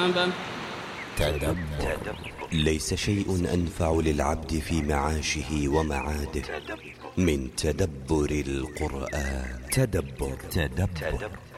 ثوابه. تدبر. ليس شيء أنفع للعبد في معاشه ومعاده من تدبر القرآن. تدبر.